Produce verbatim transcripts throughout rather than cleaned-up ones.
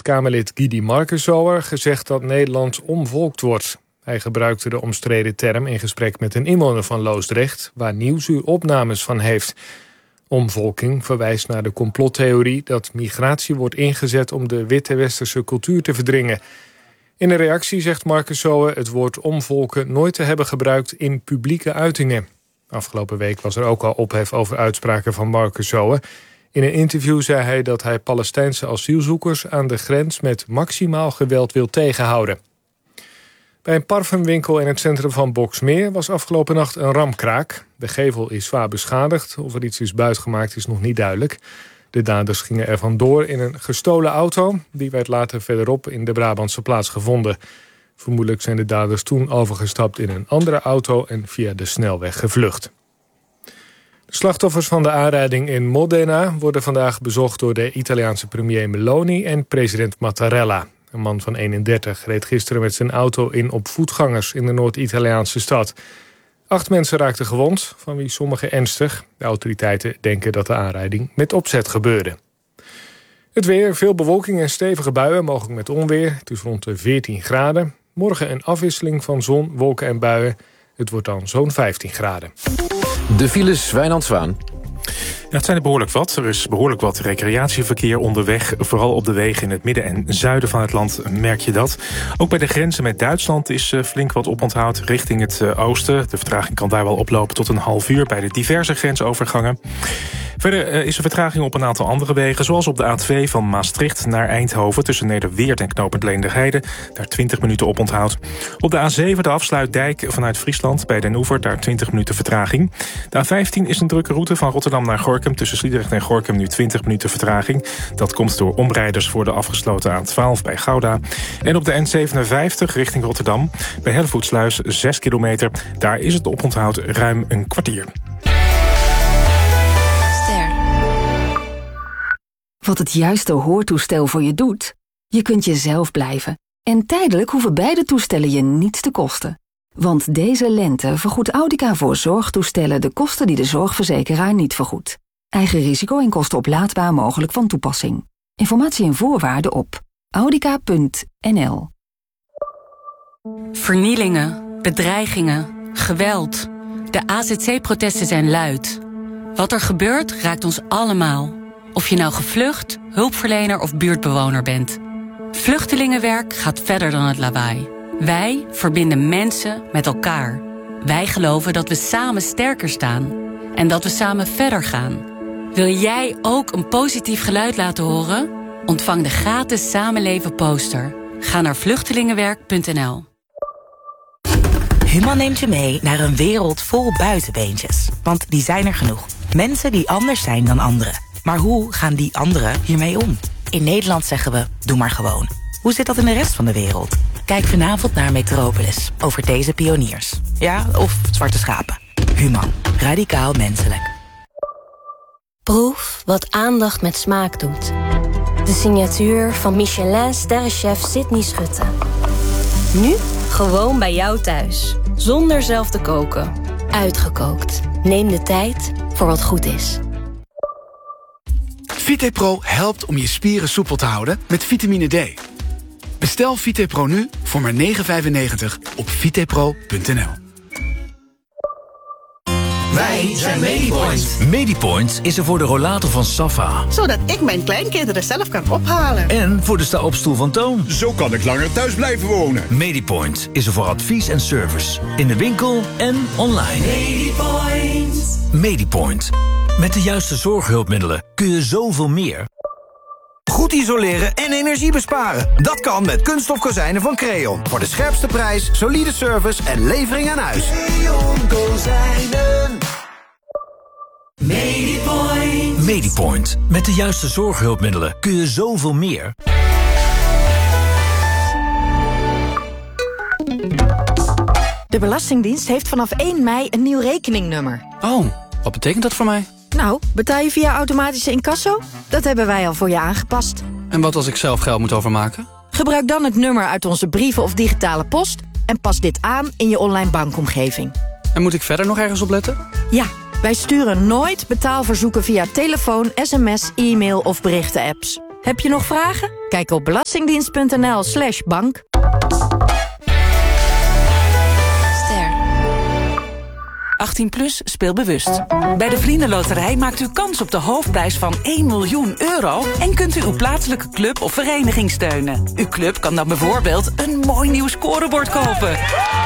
Kamerlid Guidy Markensower gezegd dat Nederland omvolkt wordt. Hij gebruikte de omstreden term in gesprek met een inwoner van Loosdrecht, waar Nieuwsuur opnames van heeft. Omvolking verwijst naar de complottheorie dat migratie wordt ingezet om de witte westerse cultuur te verdringen. In een reactie zegt Markensower het woord omvolken nooit te hebben gebruikt in publieke uitingen. Afgelopen week was er ook al ophef over uitspraken van Markensower. In een interview zei hij dat hij Palestijnse asielzoekers aan de grens met maximaal geweld wil tegenhouden. Bij een parfumwinkel in het centrum van Boxmeer was afgelopen nacht een ramkraak. De gevel is zwaar beschadigd. Of er iets is buitgemaakt is nog niet duidelijk. De daders gingen er vandoor in een gestolen auto. Die werd later verderop in de Brabantse plaats gevonden. Vermoedelijk zijn de daders toen overgestapt in een andere auto en via de snelweg gevlucht. De slachtoffers van de aanrijding in Modena worden vandaag bezocht door de Italiaanse premier Meloni en president Mattarella. Een man van eenendertig reed gisteren met zijn auto in op voetgangers in de Noord-Italiaanse stad. Acht mensen raakten gewond, van wie sommigen ernstig. De autoriteiten denken dat de aanrijding met opzet gebeurde. Het weer, veel bewolking en stevige buien, mogelijk met onweer. Het is rond de veertien graden. Morgen een afwisseling van zon, wolken en buien. Het wordt dan zo'n vijftien graden. De files, Wijnand Zwaan. Ja, het zijn er behoorlijk wat. Er is behoorlijk wat recreatieverkeer onderweg. Vooral op de wegen in het midden en zuiden van het land merk je dat. Ook bij de grenzen met Duitsland is uh, flink wat oponthoud richting het uh, oosten. De vertraging kan daar wel oplopen tot een half uur bij de diverse grensovergangen. Verder uh, is er vertraging op een aantal andere wegen, zoals op de A twee van Maastricht naar Eindhoven tussen Nederweert en knooppunt Leenderheide. Daar twintig minuten oponthoud. Op de A zeven de afsluitdijk vanuit Friesland bij Den Oever, daar twintig minuten vertraging. De A vijftien is een drukke route van Rotterdam naar Gorinchem. Tussen Sliedrecht en Gorinchem nu twintig minuten vertraging. Dat komt door omrijders voor de afgesloten A twaalf bij Gouda. En op de N zevenenvijftig richting Rotterdam bij Hellevoetsluis zes kilometer. Daar is het oponthoud ruim een kwartier. Wat het juiste hoortoestel voor je doet? Je kunt jezelf blijven. En tijdelijk hoeven beide toestellen je niets te kosten. Want deze lente vergoedt Audica voor zorgtoestellen de kosten die de zorgverzekeraar niet vergoedt. Eigen risico en kosten oplaadbaar mogelijk van toepassing. Informatie en voorwaarden op audica punt n l. Vernielingen, bedreigingen, geweld. De A Z C-protesten zijn luid. Wat er gebeurt raakt ons allemaal. Of je nou gevlucht, hulpverlener of buurtbewoner bent. Vluchtelingenwerk gaat verder dan het lawaai. Wij verbinden mensen met elkaar. Wij geloven dat we samen sterker staan. En dat we samen verder gaan. Wil jij ook een positief geluid laten horen? Ontvang de gratis Samenleven poster. Ga naar vluchtelingenwerk punt n l. Human neemt je mee naar een wereld vol buitenbeentjes. Want die zijn er genoeg. Mensen die anders zijn dan anderen. Maar hoe gaan die anderen hiermee om? In Nederland zeggen we, doe maar gewoon. Hoe zit dat in de rest van de wereld? Kijk vanavond naar Metropolis, over deze pioniers. Ja, of zwarte schapen. Human, radicaal menselijk. Proef wat aandacht met smaak doet. De signatuur van Michelin-sterrenchef Sydney Schutte. Nu gewoon bij jou thuis. Zonder zelf te koken. Uitgekookt. Neem de tijd voor wat goed is. VitePro helpt om je spieren soepel te houden met vitamine D. Bestel VitePro nu voor maar negen vijfennegentig op vitepro punt n l. Wij zijn Medipoint. Medipoint is er voor de rollator van Safa. Zodat ik mijn kleinkinderen zelf kan ophalen. En voor de sta-opstoel van Toon. Zo kan ik langer thuis blijven wonen. Medipoint is er voor advies en service. In de winkel en online. Medipoint. Medipoint. Met de juiste zorghulpmiddelen kun je zoveel meer. Goed isoleren en energie besparen. Dat kan met kunststof kozijnen van Creon. Voor de scherpste prijs, solide service en levering aan huis. Creon kozijnen. Medipoint. Medipoint. Met de juiste zorghulpmiddelen kun je zoveel meer. De Belastingdienst heeft vanaf één mei een nieuw rekeningnummer. Oh, wat betekent dat voor mij? Nou, betaal je via automatische incasso? Dat hebben wij al voor je aangepast. En wat als ik zelf geld moet overmaken? Gebruik dan het nummer uit onze brieven of digitale post en pas dit aan in je online bankomgeving. En moet ik verder nog ergens op letten? Ja, wij sturen nooit betaalverzoeken via telefoon, sms, e-mail of berichten-apps. Heb je nog vragen? Kijk op belastingdienst.nl slash bank. achttien plus, speel bewust. Bij de Vriendenloterij maakt u kans op de hoofdprijs van één miljoen euro... en kunt u uw plaatselijke club of vereniging steunen. Uw club kan dan bijvoorbeeld een mooi nieuw scorebord kopen.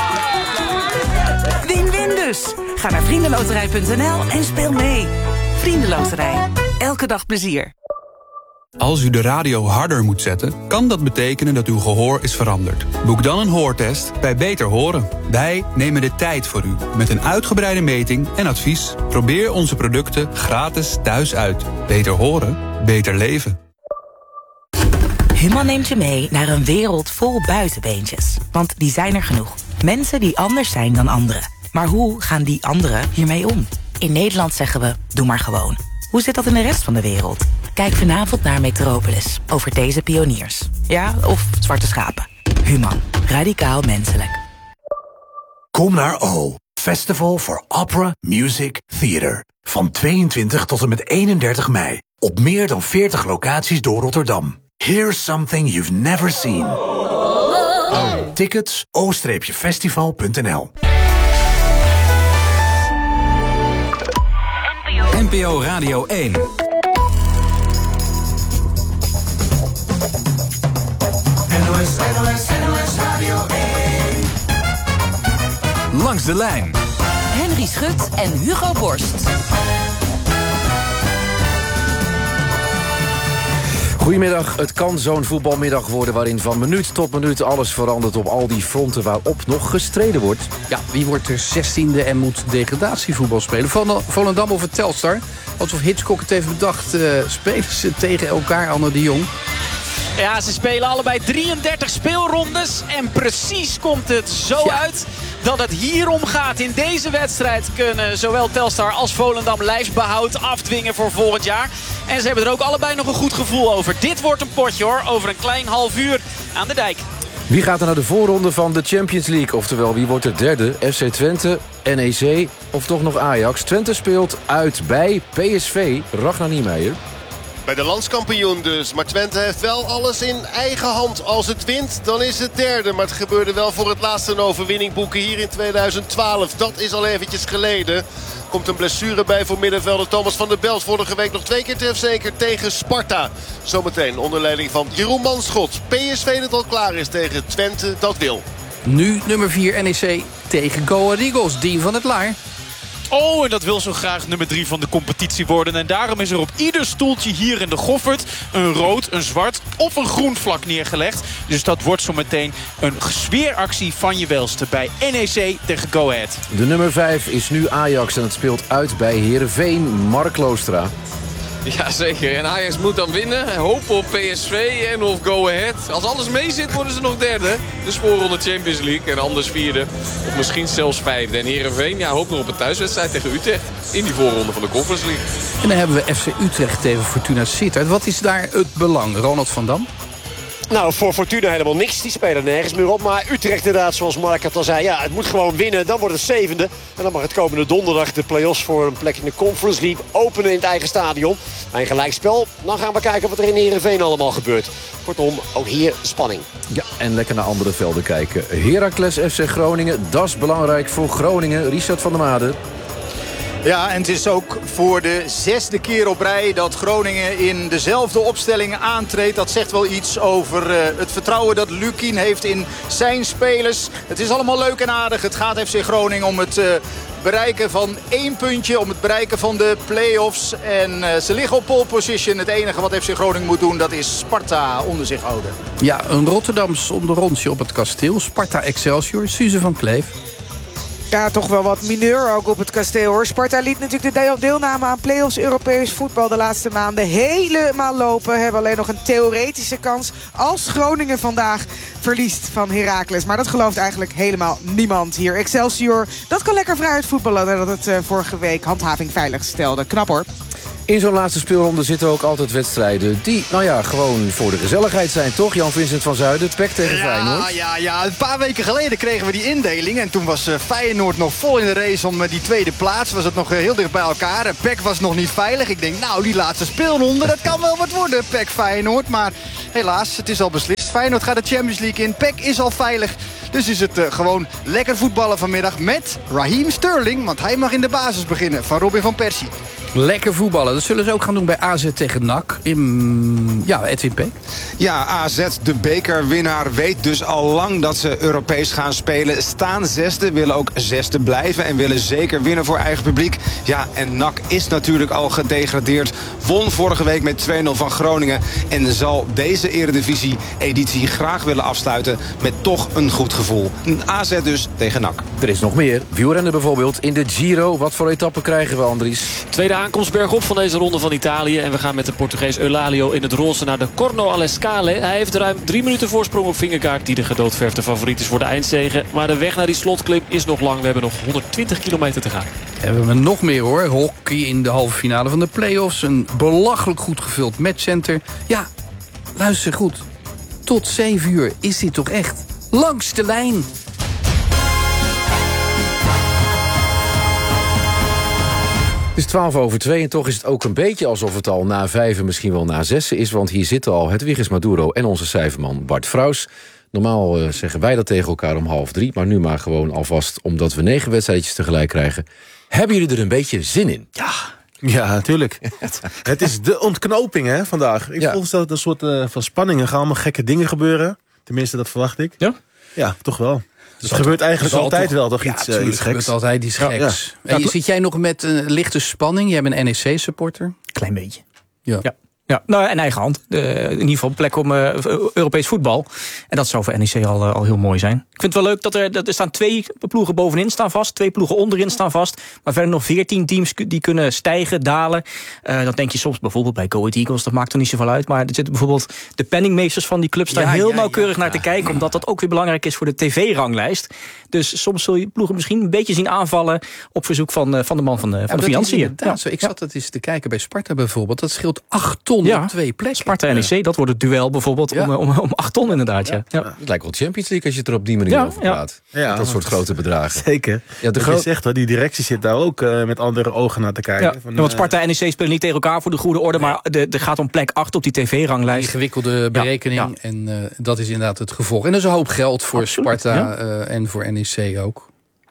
Win-win dus. Ga naar vriendenloterij punt n l en speel mee. Vriendenloterij. Elke dag plezier. Als u de radio harder moet zetten, kan dat betekenen dat uw gehoor is veranderd. Boek dan een hoortest bij Beter Horen. Wij nemen de tijd voor u, met een uitgebreide meting en advies. Probeer onze producten gratis thuis uit. Beter horen, beter leven. Human neemt je mee naar een wereld vol buitenbeentjes. Want die zijn er genoeg. Mensen die anders zijn dan anderen. Maar hoe gaan die anderen hiermee om? In Nederland zeggen we, doe maar gewoon. Hoe zit dat in de rest van de wereld? Kijk vanavond naar Metropolis, over deze pioniers. Ja, of zwarte schapen. Human, radicaal menselijk. Kom naar O, Festival for Opera, Music, Theater. Van tweeëntwintig tot en met eenendertig mei. Op meer dan veertig locaties door Rotterdam. Here's something you've never seen. Tickets o festival punt n l. N P O Radio één. N O S, N O S, N O S Radio één. Langs de lijn. Henry Schut en Hugo Borst. Goedemiddag, het kan zo'n voetbalmiddag worden waarin van minuut tot minuut alles verandert op al die fronten waarop nog gestreden wordt. Ja, wie wordt er zestiende en moet degradatievoetbal spelen? Volendam of het Telstar? Alsof Hitchcock het heeft bedacht, uh, spelen ze tegen elkaar, Anne de Jong. Ja, ze spelen allebei drieëndertig speelrondes. En precies komt het zo ja. uit dat het hierom gaat. In deze wedstrijd kunnen zowel Telstar als Volendam lijfsbehoud afdwingen voor volgend jaar. En ze hebben er ook allebei nog een goed gevoel over. Dit wordt een potje hoor, over een klein half uur aan de dijk. Wie gaat er naar de voorronde van de Champions League? Oftewel, wie wordt er derde? F C Twente, N E C of toch nog Ajax? Twente speelt uit bij P S V, Ragnar Niemeyer. Bij de landskampioen dus. Maar Twente heeft wel alles in eigen hand. Als het wint, dan is het derde. Maar het gebeurde wel voor het laatste een overwinning boeken hier in tweeduizend twaalf. Dat is al eventjes geleden. Komt een blessure bij voor middenvelder Thomas van der Belt. Vorige week nog twee keer trefzeker tegen Sparta. Zometeen onder leiding van Jeroen Manschot. P S V dat al klaar is tegen Twente, dat wil. Nu nummer vier N E C tegen Go Ahead Eagles. Dien van het Laar. Oh, en dat wil zo graag nummer drie van de competitie worden. En daarom is er op ieder stoeltje hier in de Goffert een rood, een zwart of een groen vlak neergelegd. Dus dat wordt zo meteen een sfeeractie van je welste bij N E C tegen Go Ahead. De nummer vijf is nu Ajax en het speelt uit bij Heerenveen. Mark Loostra. Jazeker, en Ajax moet dan winnen. Hopen op P S V en of Go Ahead. Als alles mee zit worden ze nog derde. Dus voorronde Champions League en anders vierde. Of misschien zelfs vijfde. En Heerenveen ja, hoopt nog op een thuiswedstrijd tegen Utrecht. In die voorronde van de Conference League. En dan hebben we F C Utrecht tegen Fortuna Sittard. Wat is daar het belang? Ronald van Dam? Nou, voor Fortuna helemaal niks. Die spelen nergens meer op. Maar Utrecht inderdaad, zoals Mark het al zei. Ja, het moet gewoon winnen. Dan wordt het zevende. En dan mag het komende donderdag de play-offs voor een plek in de Conference League openen in het eigen stadion. Bij een gelijkspel. Dan gaan we kijken wat er in Heerenveen allemaal gebeurt. Kortom, ook hier spanning. Ja, en lekker naar andere velden kijken. Heracles F C Groningen, dat is belangrijk voor Groningen. Richard van der Made. Ja, en het is ook voor de zesde keer op rij dat Groningen in dezelfde opstelling aantreedt. Dat zegt wel iets over uh, het vertrouwen dat Lukien heeft in zijn spelers. Het is allemaal leuk en aardig. Het gaat F C Groningen om het uh, bereiken van één puntje. Om het bereiken van de play-offs. En uh, ze liggen op pole position. Het enige wat F C Groningen moet doen, dat is Sparta onder zich houden. Ja, een Rotterdams onderrondje op het kasteel. Sparta Excelsior, Suze van Kleef. Ja, toch wel wat mineur ook op het kasteel hoor. Sparta liet natuurlijk de deelname aan play-offs Europees voetbal de laatste maanden helemaal lopen. Hebben alleen nog een theoretische kans als Groningen vandaag verliest van Heracles. Maar dat gelooft eigenlijk helemaal niemand hier. Excelsior, dat kan lekker vrij uit voetballen nadat het uh, vorige week handhaving veilig stelde. Knap hoor. In zo'n laatste speelronde zitten ook altijd wedstrijden die, nou ja, gewoon voor de gezelligheid zijn, toch? Jan-Vincent van Zuiden, P E C tegen ja, Feyenoord. Ja, ja, een paar weken geleden kregen we die indeling. En toen was uh, Feyenoord nog vol in de race om uh, die tweede plaats. Was het nog uh, heel dicht bij elkaar. En P E C was nog niet veilig. Ik denk, nou, die laatste speelronde, dat kan wel wat worden, P E C Feyenoord. Maar helaas, het is al beslist. Feyenoord gaat de Champions League in. P E C is al veilig. Dus is het uh, gewoon lekker voetballen vanmiddag met Raheem Sterling. Want hij mag in de basis beginnen van Robin van Persie. Lekker voetballen. Dat zullen ze ook gaan doen bij A Z tegen N A C. In, ja, Edwin P. Ja, A Z, de bekerwinnaar, weet dus al lang dat ze Europees gaan spelen. Staan zesde, willen ook zesde blijven en willen zeker winnen voor eigen publiek. Ja, en N A C is natuurlijk al gedegradeerd. Won vorige week met twee nul van Groningen. En zal deze eredivisie-editie graag willen afsluiten met toch een goed gevoel. A Z dus tegen N A C. Er is nog meer. Wielrennen bijvoorbeeld in de Giro. Wat voor etappen krijgen we, Andries? Tweede aankomst bergop van deze ronde van Italië. En we gaan met de Portugees Eulalio in het roze naar de Corno alle Scale. Hij heeft ruim drie minuten voorsprong op Vingegaard, die de gedoodverfde favoriet is voor de eindzege. Maar de weg naar die slotklim is nog lang. We hebben nog honderdtwintig kilometer te gaan. En we hebben nog meer hoor. Hockey in de halve finale van de play-offs. Een belachelijk goed gevuld matchcenter. Ja, luister goed. Tot zeven uur is dit toch echt langs de lijn. Het is twaalf over twee en toch is het ook een beetje alsof het al na vijf en misschien wel na zessen is. Want hier zitten al Hedwiges Maduro en onze cijferman Bart Vrouws. Normaal uh, zeggen wij dat tegen elkaar om half drie. Maar nu maar gewoon alvast omdat we negen wedstrijdjes tegelijk krijgen. Hebben jullie er een beetje zin in? Ja, ja natuurlijk. Het is de ontknoping hè, vandaag. Ik ja. volg dat het een soort uh, van spanning. Er gaan allemaal gekke dingen gebeuren. Tenminste, dat verwacht ik. Ja? Ja, toch wel. Dus het gebeurt eigenlijk altijd toch, wel toch ja, iets, uh, iets geks. gebeurt altijd iets geks. Ja, ja. En zit jij nog met een uh, lichte spanning? Jij bent een N E C-supporter. Klein beetje. Ja. ja. Ja, nou, en eigen hand. De, in ieder geval een plek om uh, Europees voetbal. En dat zou voor N E C al, uh, al heel mooi zijn. Ik vind het wel leuk dat er, dat er staan twee ploegen bovenin staan vast. Twee ploegen onderin staan vast. Maar verder nog veertien teams die kunnen stijgen, dalen. Uh, dan denk je soms bijvoorbeeld bij Go Ahead Eagles. Dat maakt er niet zoveel uit. Maar er zitten bijvoorbeeld de penningmeesters van die clubs daar ja, heel ja, nauwkeurig ja, naar ja. te kijken. Omdat dat ook weer belangrijk is voor de tv-ranglijst. Dus soms zul je ploegen misschien een beetje zien aanvallen op verzoek van, uh, van de man van de, van ja, de financiën. Ja. Zo. Ik zat het eens te kijken bij Sparta bijvoorbeeld. Dat scheelt acht ton ja. op twee plekken. Sparta N E C, ja. dat wordt het duel bijvoorbeeld ja. om, om, om acht ton inderdaad. Ja. Ja. Ja. Het lijkt wel Champions League als je het er op die manier ja. over praat. Ja. Ja. Dat soort grote bedragen. Zeker. Ja, de gro- je zegt, hoor, die directie zit daar ook uh, met andere ogen naar te kijken. Ja. Van, ja, want Sparta en N E C spelen niet tegen elkaar voor de goede orde, maar er gaat om plek acht op die tv-ranglijst. Ingewikkelde berekening ja. Ja. en uh, dat is inderdaad het gevolg. En er is een hoop geld voor Absoluut. Sparta ja. uh, en voor N E C ook.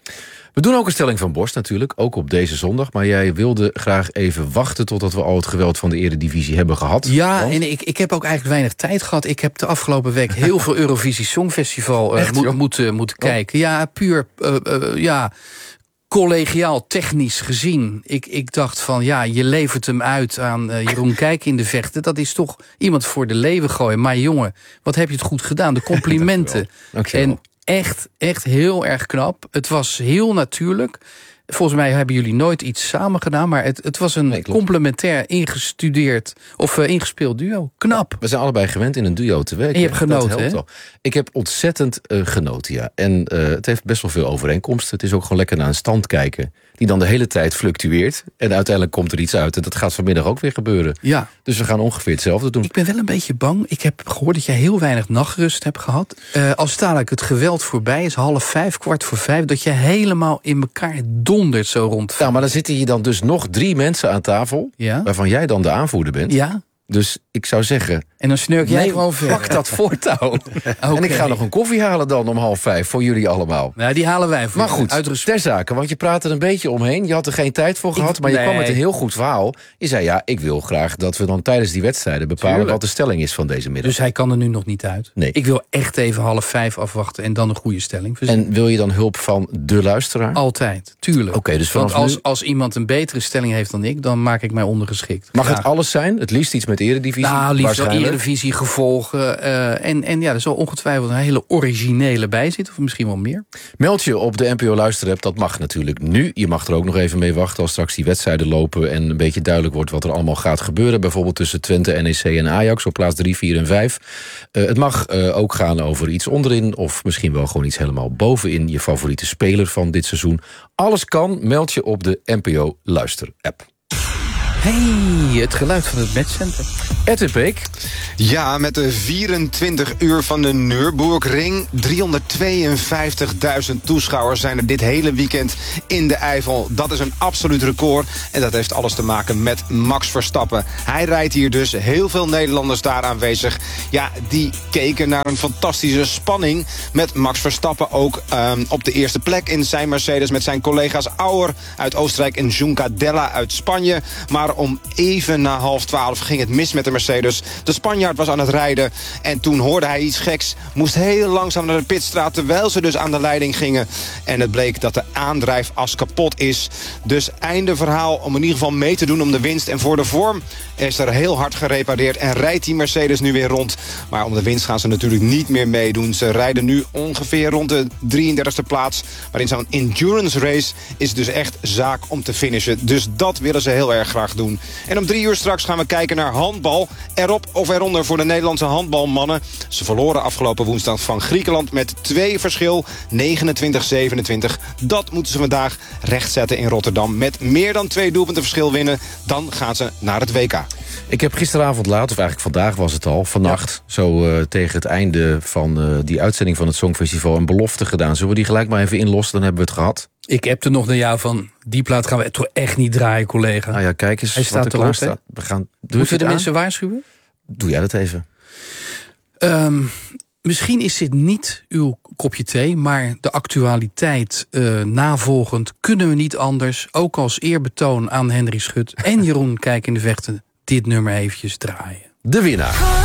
We doen ook een stelling van Borst natuurlijk, ook op deze zondag. Maar jij wilde graag even wachten totdat we al het geweld van de Eredivisie hebben gehad. Ja, want... en ik, ik heb ook eigenlijk weinig tijd gehad. Ik heb de afgelopen week heel veel Eurovisie Songfestival uh, mo- moeten, moeten kijken. Ja, puur, uh, uh, ja... collegiaal, technisch gezien. Ik, ik dacht van, ja, je levert hem uit aan uh, Jeroen Kijk in de vechten. Dat is toch iemand voor de leeuwen gooien. Maar jongen, wat heb je het goed gedaan? De complimenten. En echt, echt heel erg knap. Het was heel natuurlijk. Volgens mij hebben jullie nooit iets samen gedaan, maar het, het was een nee, complementair ingestudeerd of uh, ingespeeld duo. Knap. We zijn allebei gewend in een duo te werken. En je hebt genoten, hè? Ik heb ontzettend uh, genoten, ja. En uh, het heeft best wel veel overeenkomsten. Het is ook gewoon lekker naar een stand kijken die dan de hele tijd fluctueert. En uiteindelijk komt er iets uit. En dat gaat vanmiddag ook weer gebeuren. Ja. Dus we gaan ongeveer hetzelfde doen. Ik ben wel een beetje bang. Ik heb gehoord dat jij heel weinig nachtrust hebt gehad. Uh, als dadelijk het geweld voorbij is, half vijf, kwart voor vijf, dat je helemaal in elkaar dondert zo rond. Ja, maar dan zitten hier dan dus nog drie mensen aan tafel, ja? waarvan jij dan de aanvoerder bent. Ja. Dus ik zou zeggen... En dan snurk jij nee, gewoon verder. Pak dat voortouw. Okay. En ik ga nog een koffie halen dan om half vijf voor jullie allemaal. Nou, die halen wij voor Maar goed, uit ter zake, want je praat er een beetje omheen. Je had er geen tijd voor gehad, ik, maar je nee. kwam met een heel goed verhaal. Je zei, ja, ik wil graag dat we dan tijdens die wedstrijden bepalen Tuurlijk. wat de stelling is van deze middag. Dus hij kan er nu nog niet uit? Nee. Ik wil echt even half vijf afwachten en dan een goede stelling verzinnen. En wil je dan hulp van de luisteraar? Altijd, tuurlijk. Oké, okay, dus want als, nu... als iemand een betere stelling heeft dan ik, dan maak ik mij ondergeschikt. Mag Graag. het alles zijn? Het liefst iets met Eredivisie? Nou, liefst wel Eredivisie, gevolgen. Uh, en, en ja, er zal ongetwijfeld een hele originele bij zitten. Of misschien wel meer. Meld je op de N P O Luisterapp. Dat mag natuurlijk nu. Je mag er ook nog even mee wachten als straks die wedstrijden lopen en een beetje duidelijk wordt wat er allemaal gaat gebeuren. Bijvoorbeeld tussen Twente, N E C en Ajax op plaats drie, vier en vijf. Uh, het mag uh, ook gaan over iets onderin of misschien wel gewoon iets helemaal bovenin. Je favoriete speler van dit seizoen. Alles kan. Meld je op de N P O Luisterapp. Hey, het geluid van het matchcenter. Ed de Beek. Ja, met de vierentwintig uur van de Nürburgring. driehonderdtweeënvijftigduizend toeschouwers zijn er dit hele weekend in de Eifel. Dat is een absoluut record. En dat heeft alles te maken met Max Verstappen. Hij rijdt hier dus. Heel veel Nederlanders daar aanwezig. Ja, die keken naar een fantastische spanning. Met Max Verstappen ook um, op de eerste plek in zijn Mercedes. Met zijn collega's Auer uit Oostenrijk en Juncadella uit Spanje. Maar om even na half twaalf ging het mis met de Mercedes. De Spanjaard was aan het rijden en toen hoorde hij iets geks. Moest heel langzaam naar de pitstraat terwijl ze dus aan de leiding gingen. En het bleek dat de aandrijfas kapot is. Dus einde verhaal om in ieder geval mee te doen om de winst. En voor de vorm is er heel hard gerepareerd en rijdt die Mercedes nu weer rond. Maar om de winst gaan ze natuurlijk niet meer meedoen. Ze rijden nu ongeveer rond de drieëndertigste plaats. Maar in zo'n endurance race is het dus echt zaak om te finishen. Dus dat willen ze heel erg graag doen. En om drie uur straks gaan we kijken naar handbal. Erop of eronder voor de Nederlandse handbalmannen. Ze verloren afgelopen woensdag van Griekenland met twee verschil. negenentwintig zevenentwintig. Dat moeten ze vandaag rechtzetten in Rotterdam. Met meer dan twee doelpunten verschil winnen. Dan gaan ze naar het W K. Ik heb gisteravond laat, of eigenlijk vandaag was het al, vannacht... Ja. zo uh, tegen het einde van uh, die uitzending van het Songfestival... een belofte gedaan. Zullen we die gelijk maar even inlossen, dan hebben we het gehad? Ik heb er nog naar jou van, die plaat gaan we toch echt niet draaien, collega. Nou ja, kijk eens. Hij staat er klaar staat. We gaan. Moeten we de mensen waarschuwen? Doe jij dat even. Um, misschien is dit niet uw kopje thee, maar de actualiteit uh, navolgend kunnen we niet anders, ook als eerbetoon aan Henry Schut en Jeroen Kijk in de Vechten, dit nummer eventjes draaien. De winnaar